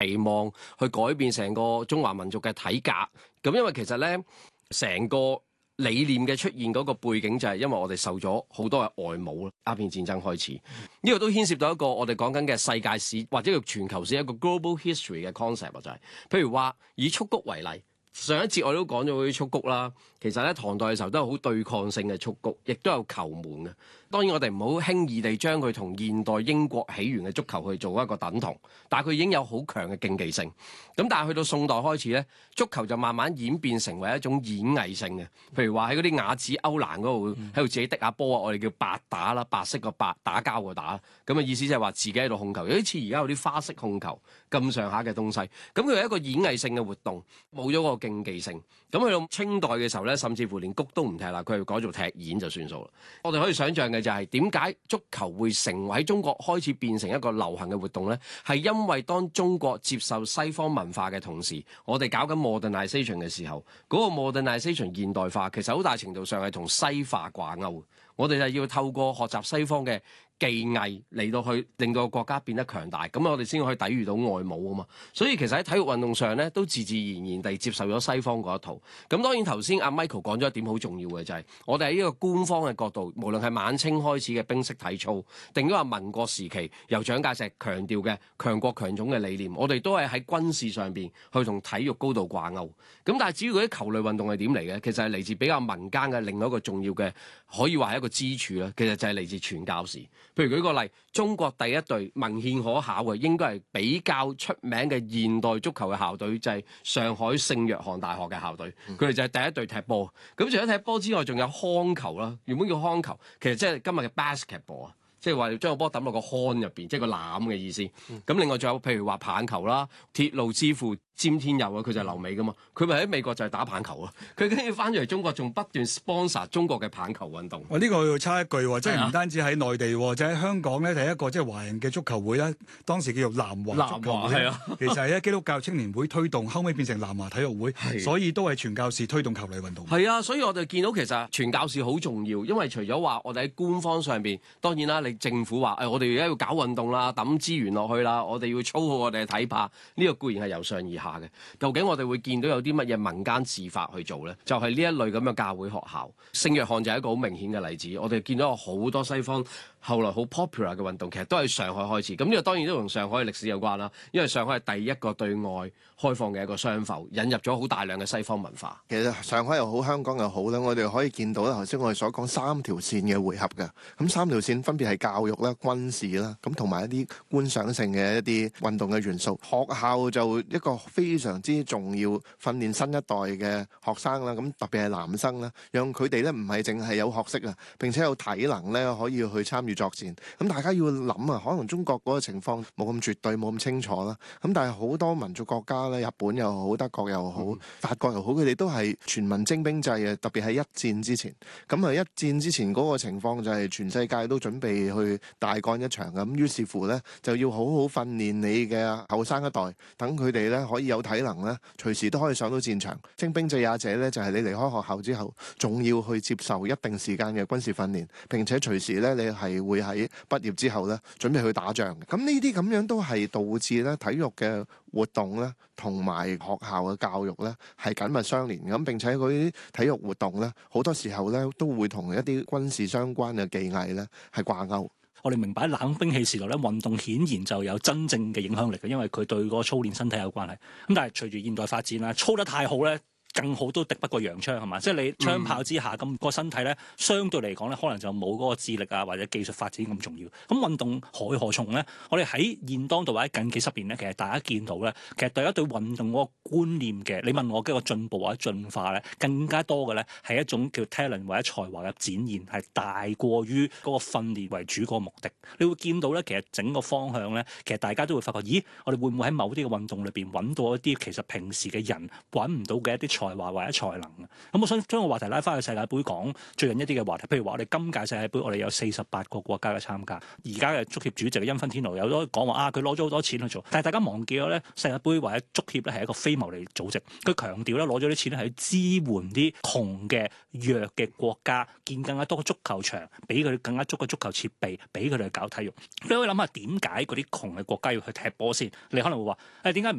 期望去改變成個中華民族嘅體格。咁因為其實咧，成個理念嘅出現嗰個背景就係因為我哋受咗好多嘅外侮啦，鴉片戰爭開始，呢個都牽涉到一個我哋講緊嘅世界史或者叫全球史一個 global history 嘅 concept 就係，譬如話以蹴鞠為例，上一節我都講咗嗰啲蹴鞠啦，其實咧唐代嘅時候都係好對抗性嘅蹴鞠，亦都有球門嘅。當然我哋唔好輕易地將佢同現代英國起源嘅足球去做一個等同，但係佢已經有好強嘅競技性。咁但係去到宋代開始咧，足球就慢慢演變成為一種演藝性嘅，譬如話喺嗰啲亞子歐蘭嗰度喺度自己滴下波啊，我哋叫白打啦，白色個白，打交個打，咁嘅意思就係話自己喺度控球，有啲似而家有啲花式控球咁上下嘅東西。咁佢係一個演藝性嘅活動，冇咗個競技性。咁去到清代嘅時候咧，甚至乎連谷都唔踢啦，佢係改做踢毽就算數啦。我哋可以想象嘅就係點解足球會成為喺中國開始變成一個流行嘅活動咧？係因為當中國接受西方文化嘅同時，我哋搞緊 modernization 嘅時候，嗰個 modernization 現代化其實好大程度上係同西化掛鈎。我哋就要透過學習西方嘅技藝嚟到去令到個國家變得強大，咁我哋先可以抵禦到外侮啊嘛。所以其實喺體育運動上咧，都自自然然地接受咗西方嗰一套。咁當然頭先阿 Michael 講咗一點好重要嘅就係，我哋喺呢個官方嘅角度，無論係晚清開始嘅冰式體操，定咗話民國時期由蔣介石強調嘅強國強種嘅理念，我哋都係喺軍事上邊去同體育高度掛鈎。咁但係至於嗰啲球類運動係點嚟嘅？其實係嚟自比較民間嘅另外一個重要嘅，可以話係一個支柱啦。其實就係嚟自傳教士。譬如舉個例，中國第一隊文獻可考嘅，應該係比較出名嘅現代足球嘅校隊，就係上海聖約翰大學嘅校隊。佢哋就係第一隊踢波。咁除咗踢波之外，仲有康球啦。原本叫康球，其實即係今日嘅 basketball 啊，即係話要將個波抌落個框入邊，即係個籃嘅意思。咁另外仲有譬如話棒球啦，鐵路之父詹天佑啊，佢就係留美噶嘛，佢咪喺美國就係打棒球啊，佢跟住翻咗嚟中國，仲不斷 sponsor 中國嘅棒球運動。 我呢個要插一句喎，即係唔單止喺內地，就喺香港咧，第一個即係華人嘅足球會咧，當時叫做南華足球會，其實係基督教青年會推動，後尾變成南華體育會，所以都係傳教士推動球類運動。 係啊，所以我哋見到其實傳教士好重要，因為除咗話我哋喺官方上邊，當然啦，你政府話我哋而家要搞運動啦，抌資源落去啦，我哋要操好我哋嘅體魄，呢個固然係由上而下嘅。究竟我哋會見到有啲乜嘢民間自發去做咧？就係呢一類咁嘅教會學校，聖約翰就係一個好明顯嘅例子。我哋見到有好多西方後來好 popular 嘅運動，其實都係上海開始。咁呢個當然都同上海嘅歷史有關啦，因為上海係第一個對外開放嘅一個商埠，引入咗好大量嘅西方文化。 其實上海又好，香港又好咧，我哋可以見到咧，頭先我哋所講三條線嘅匯合嘅。咁三條線分別係教育啦、軍事啦，咁同埋一啲觀賞性嘅一啲運動嘅元素。學校就一個非常之重要訓練新一代嘅學生啦，咁特別係男生啦，讓佢哋咧唔係淨係有學識啊，並且有體能咧可以去參與作戰。咁大家要諗啊，可能中國嗰個情況冇咁絕對，冇咁清楚啦。咁但係好多民族國家咧，日本又好、德國又好、法國又好，佢哋都係全民徵兵制嘅，特別係一戰之前。咁啊，一戰之前嗰個情況就係全世界都準備去大幹一場咁，於是乎咧就要好好訓練你嘅後生一代，等佢哋咧可以有體能咧，隨時都可以上到戰場。徵兵制也者咧，就係你離開學校之後，仲要去接受一定時間嘅軍事訓練，並且隨時咧你係會喺畢業之後咧準備去打仗嘅。咁呢啲咁樣都係導致咧體育嘅活動咧同埋學校嘅教育咧係緊密相連咁，並且嗰啲體育活動咧好多時候咧都會同一啲軍事相關嘅技藝咧係掛鈎。 我哋明白冷兵器時代咧，運動顯然就有真正嘅影響力嘅，因為佢對個操練身體有關係。咁但係隨住現代發展啦，操得太好咧，更好都敵不過洋槍係嘛？即係你槍炮之下咁個身體咧，相對嚟講咧，可能就冇嗰個智力啊或者技術發展咁重要。咁運動何去何從咧？我哋喺現當度或者近幾十年咧，其實大家見到咧，其實大家對運動嗰個觀念嘅，你問我嘅個進步或者進化咧，更加多嘅咧係一種叫 talent 或者才華嘅展現，係大過於嗰個訓練為主嗰個目的。你會見到咧，其實整個方向咧，其實大家都會發覺，咦，我哋會唔會喺某啲嘅運動裏邊揾到一啲其實平時嘅人揾唔到嘅一啲才華或者才能啊？咁我想將個話題拉翻去世界盃，講最近一啲嘅話題，譬如話我哋今屆世界盃，我哋有48個國家嘅參加，而家嘅足協主席嘅因芬天奴有咗講話佢攞咗好多錢去做，但係大家忘記咗咧，世界盃或者足協咧係一個非牟利組織，佢強調咧攞咗啲錢咧係去支援啲窮嘅弱嘅國家，建更加多嘅足球場，俾佢哋更加足嘅足球設備，俾佢哋去搞體育。你可以諗下點解嗰啲窮嘅國家要去踢波先？你可能會話點解唔